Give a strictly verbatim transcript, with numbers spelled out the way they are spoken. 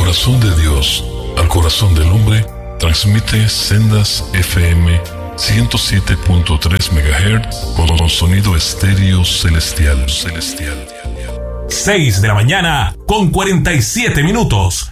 corazón de Dios al corazón del hombre, transmite Sendas F M ciento siete punto tres megahertz con sonido estéreo celestial. celestial. seis de la mañana con cuarenta y siete minutos.